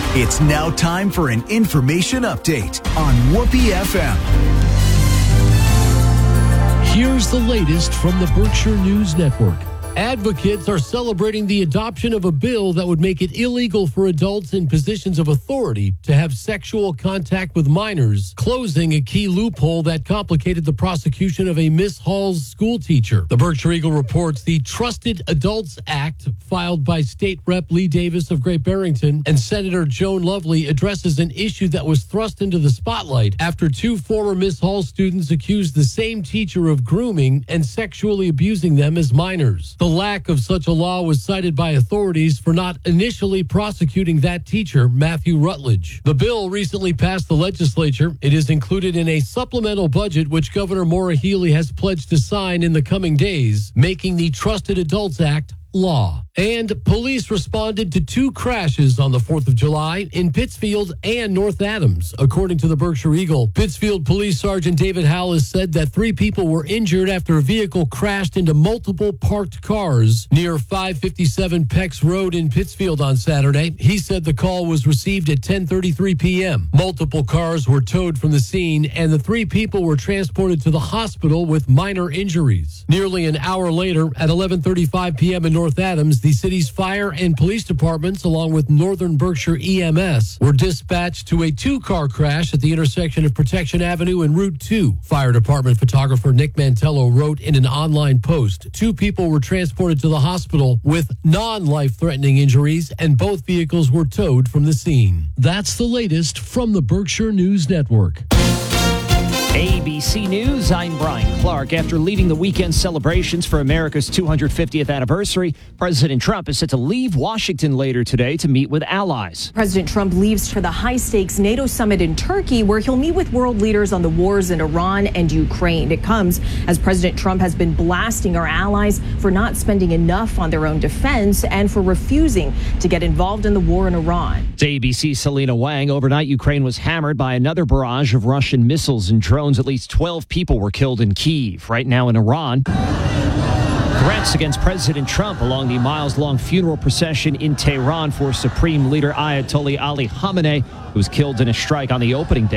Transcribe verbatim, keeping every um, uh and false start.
It's now time for an information update on Whoopee F M. Here's the latest from the Berkshire News Network. Advocates are celebrating the adoption of a bill that would make it illegal for adults in positions of authority to have sexual contact with minors, closing a key loophole that complicated the prosecution of a Miss Hall's school teacher. The Berkshire Eagle reports the Trusted Adults Act, filed by State Representative Lee Davis of Great Barrington and Senator Joan Lovely, addresses an issue that was thrust into the spotlight after two former Miss Hall students accused the same teacher of grooming and sexually abusing them as minors. The lack of such a law was cited by authorities for not initially prosecuting that teacher, Matthew Rutledge. The bill recently passed the legislature. It is included in a supplemental budget which Governor Maura Healey has pledged to sign in the coming days, making the Trusted Adults Act law. And police responded to two crashes on the fourth of July in Pittsfield and North Adams. According to the Berkshire Eagle, Pittsfield Police Sergeant David Howell said that three people were injured after a vehicle crashed into multiple parked cars near five fifty-seven Pex Road in Pittsfield on Saturday. He said the call was received at ten thirty-three p.m. Multiple cars were towed from the scene, and the three people were transported to the hospital with minor injuries. Nearly an hour later, at eleven thirty-five p.m. in North Adams, the city's fire and police departments, along with Northern Berkshire E M S, were dispatched to a two-car crash at the intersection of Protection Avenue and Route two. Fire department photographer Nick Mantello wrote in an online post, two people were transported to the hospital with non-life-threatening injuries, and both vehicles were towed from the scene. That's the latest from the Berkshire News Network. A B C News, I'm Brian Clark. After leading the weekend celebrations for America's two hundred fiftieth anniversary, President Trump is set to leave Washington later today to meet with allies. President Trump leaves for the high-stakes NATO summit in Turkey, where he'll meet with world leaders on the wars in Iran and Ukraine. It comes as President Trump has been blasting our allies for not spending enough on their own defense and for refusing to get involved in the war in Iran. To A B C's Selena Wang, overnight Ukraine was hammered by another barrage of Russian missiles and drones. At least twelve people were killed in Kyiv. Right now in Iran, threats against President Trump along the miles-long funeral procession in Tehran for Supreme Leader Ayatollah Ali Khamenei, who was killed in a strike on the opening day.